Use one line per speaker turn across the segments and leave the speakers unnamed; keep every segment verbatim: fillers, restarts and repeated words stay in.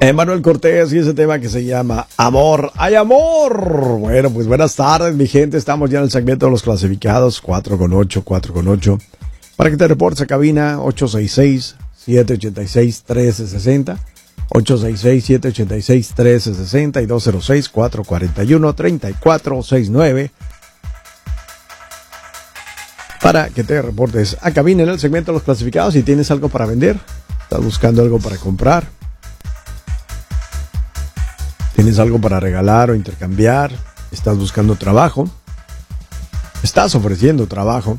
Emanuel Cortés y ese tema que se llama Amor. ¡Hay amor! Bueno, pues buenas tardes, mi gente. Estamos ya en el segmento de los clasificados. cuatro con ocho, cuatro con ocho. Para que te reportes a cabina ocho seis seis, siete ocho seis, uno tres seis cero. ocho seis seis, siete ocho seis, uno tres seis cero y dos cero seis, cuatro cuatro uno, tres cuatro seis nueve. Para que te reportes a cabina en el segmento de los clasificados. Si tienes algo para vender, estás buscando algo para comprar, tienes algo para regalar o intercambiar, estás buscando trabajo, estás ofreciendo trabajo,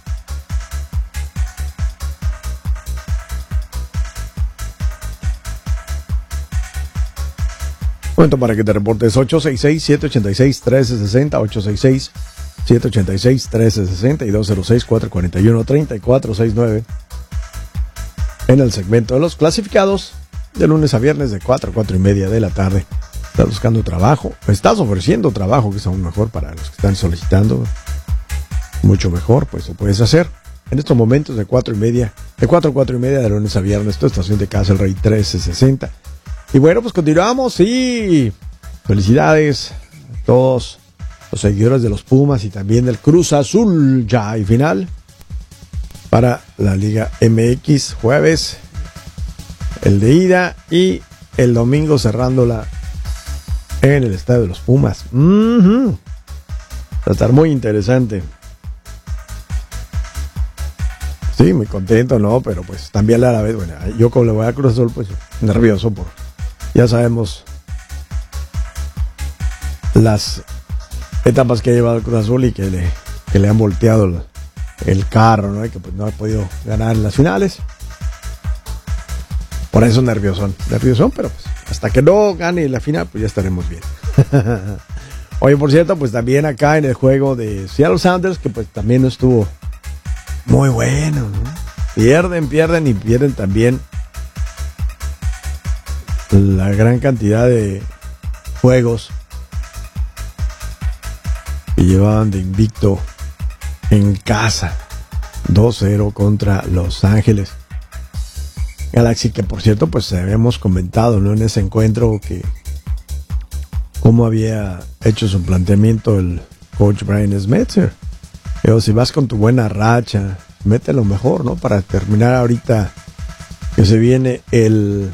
momento para que te reportes ocho seis seis, siete ocho seis, uno tres seis cero, ocho seis seis, siete ocho seis, uno tres seis cero y dos cero seis, cuatro cuatro uno, tres cuatro seis nueve en el segmento de los clasificados de lunes a viernes de cuatro a cuatro y media de la tarde. Estás buscando trabajo, estás ofreciendo trabajo, que es aún mejor para los que están solicitando, mucho mejor, pues lo puedes hacer en estos momentos de cuatro y media, de cuatro a cuatro y media de lunes a viernes, tu estación de casa, el Rey trece sesenta. Y bueno, pues continuamos y felicidades a todos los seguidores de los Pumas y también del Cruz Azul. Ya hay final para la Liga M X, jueves el de ida y el domingo cerrándola en el estadio de los Pumas. Uh-huh. Va a estar muy interesante. Sí, muy contento, ¿no? Pero pues también a la vez, bueno, yo como le voy a Cruz Azul, pues nervioso por, ya sabemos, las etapas que ha llevado el Cruz Azul y que le, que le han volteado el, el carro, ¿no? Y que pues no ha podido ganar en las finales. Por eso nerviosón, nerviosón, pero pues hasta que no gane la final, pues ya estaremos bien. Oye, por cierto, pues también acá en el juego de Seattle Sounders, que pues también estuvo muy bueno, ¿no? Pierden, pierden y pierden también la gran cantidad de juegos que llevaban de invicto en casa. dos cero contra Los Ángeles Galaxy, que por cierto, pues habíamos comentado, ¿no? En ese encuentro que cómo había hecho su planteamiento el coach Brian Schmetzer. Pero si vas con tu buena racha, mete lo mejor, ¿no? Para terminar ahorita que se viene el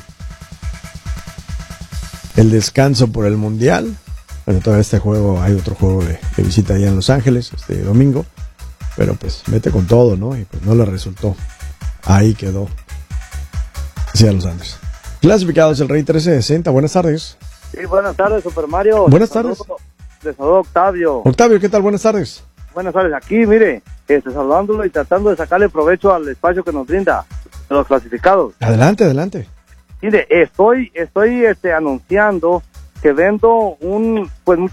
el descanso por el Mundial. Bueno, todavía este juego, hay otro juego de, de visita allá en Los Ángeles, este domingo. Pero pues mete con todo, ¿no? Y pues no le resultó. Ahí quedó. Sí, a los Andes. Clasificados el Rey trece sesenta. Buenas tardes.
Sí, buenas tardes, Super Mario.
Buenas tardes.
Les saludo Octavio.
Octavio, ¿qué tal? Buenas tardes.
Buenas tardes. Aquí, mire, este, saludándolo y tratando de sacarle provecho al espacio que nos brinda de los clasificados.
Adelante, adelante.
Mire, estoy, estoy este, anunciando que vendo un, pues